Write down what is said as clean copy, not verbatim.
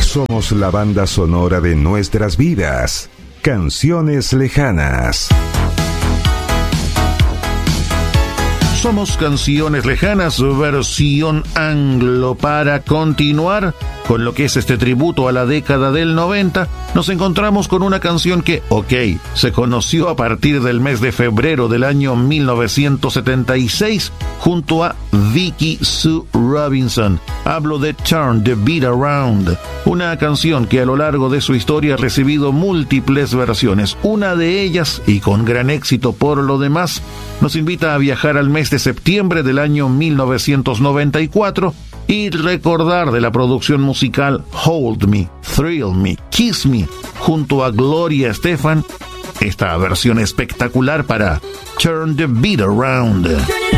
Somos la banda sonora de nuestras vidas. Canciones lejanas. Somos Canciones Lejanas, versión anglo. Para continuar con lo que es este tributo a la década del 90, nos encontramos con una canción que, se conoció a partir del mes de febrero del año 1976 junto a Vicki Sue Robinson. Hablo de Turn the Beat Around, una canción que a lo largo de su historia ha recibido múltiples versiones. Una de ellas, y con gran éxito por lo demás, nos invita a viajar al mes de septiembre del año 1994 y recordar de la producción musical Hold Me, Thrill Me, Kiss Me, junto a Gloria Estefan, esta versión espectacular para Turn the Beat Around.